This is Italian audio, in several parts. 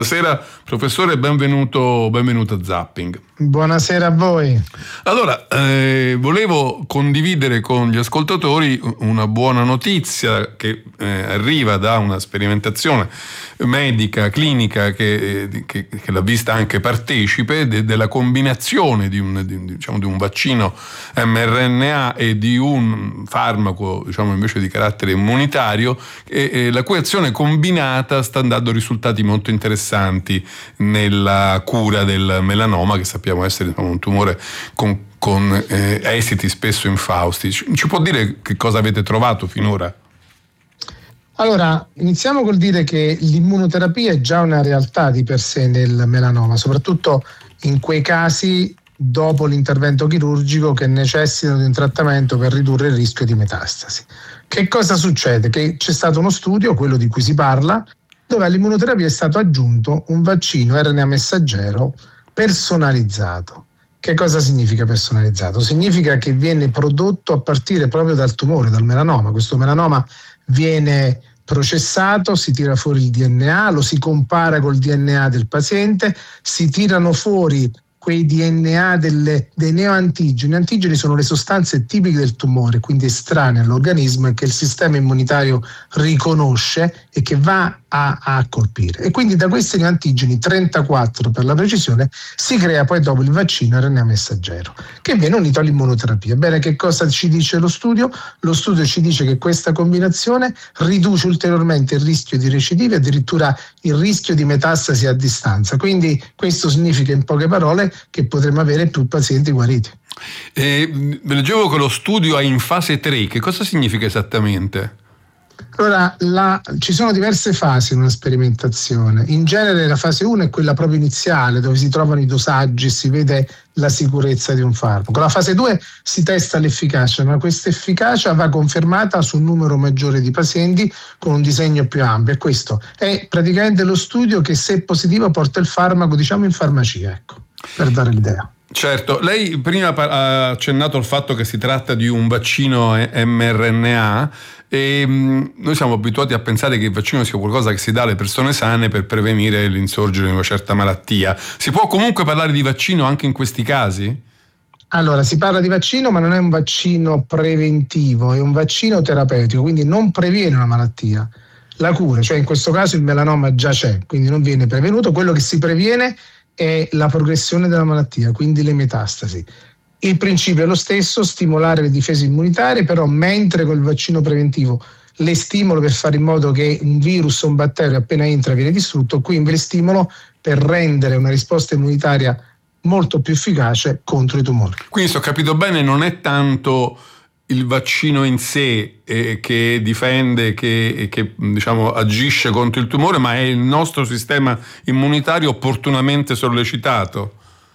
Buonasera professore, benvenuto a Zapping. Buonasera a voi. Allora, volevo condividere con gli ascoltatori una buona notizia che arriva da una sperimentazione medica, clinica, che l'ha vista anche partecipe, della combinazione di un vaccino mRNA e di un farmaco, invece di carattere immunitario, la cui azione combinata sta dando risultati molto interessanti nella cura del melanoma, che sappiamo essere un tumore con esiti spesso infausti. Ci può dire che cosa avete trovato finora? Allora, iniziamo col dire che l'immunoterapia è già una realtà di per sé nel melanoma, soprattutto in quei casi dopo l'intervento chirurgico che necessitano di un trattamento per ridurre il rischio di metastasi. Che cosa succede? Che c'è stato uno studio, quello di cui si parla, dove all'immunoterapia è stato aggiunto un vaccino RNA messaggero personalizzato. Che cosa significa personalizzato? Significa che viene prodotto a partire proprio dal tumore, dal melanoma. Questo melanoma viene processato, si tira fuori il DNA, lo si compara col DNA del paziente, si tirano fuori quei DNA dei neoantigeni. Gli antigeni sono le sostanze tipiche del tumore, quindi estranee all'organismo e che il sistema immunitario riconosce e che va a colpire. E quindi da questi neoantigeni, 34 per la precisione, si crea poi dopo il vaccino RNA messaggero, che viene unito all'immunoterapia. Bene, che cosa ci dice lo studio? Lo studio ci dice che questa combinazione riduce ulteriormente il rischio di recidive, addirittura il rischio di metastasi a distanza. Quindi questo significa, in poche parole, che potremo avere più pazienti guariti. Leggevo che lo studio è in fase 3. Che cosa significa esattamente? Allora, ci sono diverse fasi in una sperimentazione. In genere la fase 1 è quella proprio iniziale, dove si trovano i dosaggi, si vede la sicurezza di un farmaco. La fase 2 si testa l'efficacia, ma questa efficacia va confermata su un numero maggiore di pazienti con un disegno più ampio. E questo è praticamente lo studio che, se positivo, porta il farmaco, in farmacia, ecco, per dare l'idea. Certo, lei prima ha accennato al fatto che si tratta di un vaccino mRNA e noi siamo abituati a pensare che il vaccino sia qualcosa che si dà alle persone sane per prevenire l'insorgere di una certa malattia. Si può comunque parlare di vaccino anche in questi casi? Allora, si parla di vaccino, ma non è un vaccino preventivo, è un vaccino terapeutico, quindi non previene una malattia. La cura, cioè in questo caso il melanoma già c'è, quindi non viene prevenuto. Quello che si previene è la progressione della malattia, quindi le metastasi. Il principio è lo stesso: stimolare le difese immunitarie, però mentre col vaccino preventivo le stimolo per fare in modo che un virus o un batterio appena entra viene distrutto, qui invece stimolo per rendere una risposta immunitaria molto più efficace contro i tumori. Quindi, se ho capito bene, non è tanto il vaccino in sé che difende, che agisce contro il tumore, ma è il nostro sistema immunitario opportunamente sollecitato.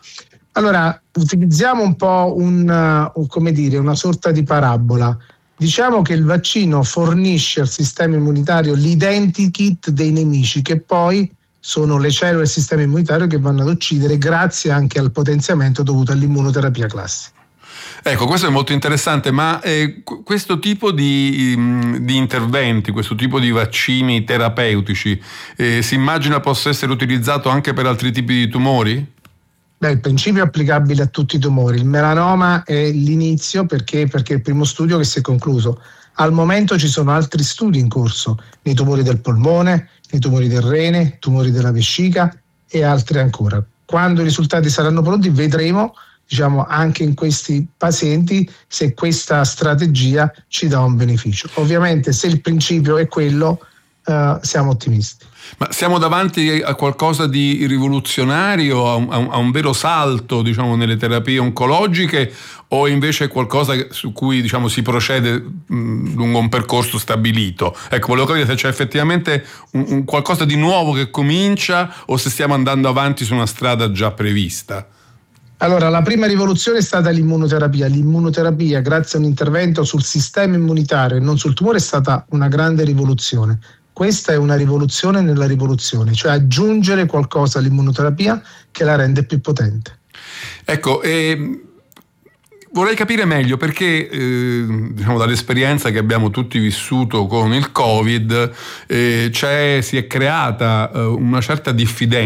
Allora, utilizziamo un po' una sorta di parabola. Diciamo che il vaccino fornisce al sistema immunitario l'identikit dei nemici, che poi sono le cellule del sistema immunitario che vanno ad uccidere, grazie anche al potenziamento dovuto all'immunoterapia classica. Ecco, questo è molto interessante, ma questo tipo di interventi, questo tipo di vaccini terapeutici, si immagina possa essere utilizzato anche per altri tipi di tumori? Il principio è applicabile a tutti i tumori. Il melanoma è l'inizio perché è il primo studio che si è concluso. Al momento ci sono altri studi in corso nei tumori del polmone, nei tumori del rene, tumori della vescica e altri ancora. Quando i risultati saranno pronti vedremo, anche in questi pazienti, se questa strategia ci dà un beneficio. Ovviamente, se il principio è quello, siamo ottimisti. Ma siamo davanti a qualcosa di rivoluzionario, a un vero salto, nelle terapie oncologiche, o invece è qualcosa su cui, si procede lungo un percorso stabilito? Ecco, volevo capire se c'è effettivamente un qualcosa di nuovo che comincia o se stiamo andando avanti su una strada già prevista. Allora, la prima rivoluzione è stata l'immunoterapia. L'immunoterapia, grazie a un intervento sul sistema immunitario e non sul tumore, è stata una grande rivoluzione. Questa è una rivoluzione nella rivoluzione, cioè aggiungere qualcosa all'immunoterapia che la rende più potente. Ecco, Vorrei capire meglio perché, diciamo, dall'esperienza che abbiamo tutti vissuto con il Covid, si è creata una certa diffidenza